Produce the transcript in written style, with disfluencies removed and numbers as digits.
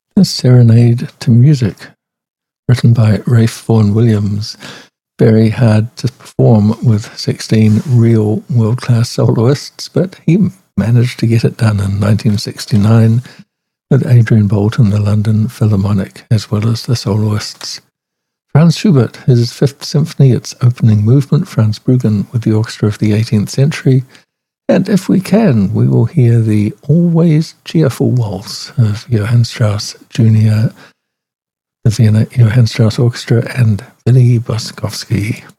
A Serenade to Music, written by Ralph Vaughan Williams. Very hard to perform with 16 real world-class soloists, but he managed to get it done in 1969 with Adrian Boult and the London Philharmonic, as well as the soloists. Franz Schubert, his Fifth Symphony, its opening movement, Franz Bruggen with the Orchestra of the 18th Century, and if we can, we will hear the always cheerful waltz of Johann Strauss Jr., the Vienna Johann Strauss Orchestra, and Willy Boskovsky.